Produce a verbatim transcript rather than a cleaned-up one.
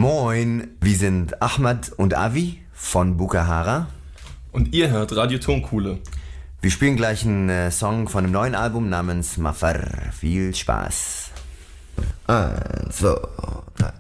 Moin, wir sind Ahmad und Avi von Bukahara. Und ihr hört Radio Tonkuhle. Wir spielen gleich einen äh, Song von einem neuen Album namens Mafar. Viel Spaß. Eins, zwei, drei.